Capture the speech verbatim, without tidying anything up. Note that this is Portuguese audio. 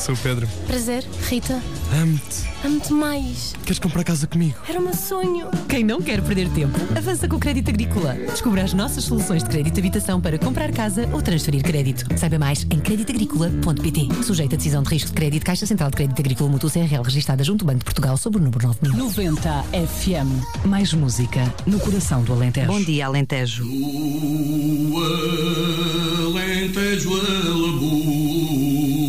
Sou o Pedro. Prazer, Rita. Amo-te. Amo-te mais. Queres comprar casa comigo? Era o meu sonho. Quem não quer perder tempo, avança com o Crédito Agrícola. Descubra as nossas soluções de crédito de habitação para comprar casa ou transferir crédito. Saiba mais em crédito agrícola ponto pt. Sujeito a decisão de risco de crédito, Caixa Central de Crédito Agrícola Mútuo C R L, registada junto ao Banco de Portugal, sob o número nove mil. noventa F M. Mais música no coração do Alentejo. Bom dia, Alentejo. O Alentejo, a Lagoa.